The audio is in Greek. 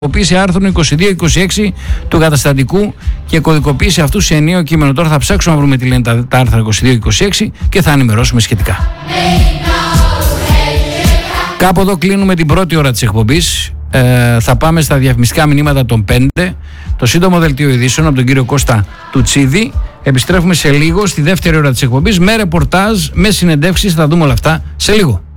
Κωδικοποίηση άρθρων 22-26 του καταστατικού και κωδικοποίηση αυτού σε ενιαίο κείμενο. Τώρα θα ψάξουμε να βρούμε τι λένε τα άρθρα 22-26 και θα ενημερώσουμε σχετικά. Κάπου εδώ κλείνουμε την πρώτη ώρα της εκπομπής. Θα πάμε στα διαφημιστικά μηνύματα των 5. Το σύντομο δελτίο ειδήσεων από τον κύριο Κώστα Τουτσίδη. Επιστρέφουμε σε λίγο στη δεύτερη ώρα της εκπομπής με ρεπορτάζ, με συνεντεύξεις. Θα δούμε όλα αυτά σε λίγο.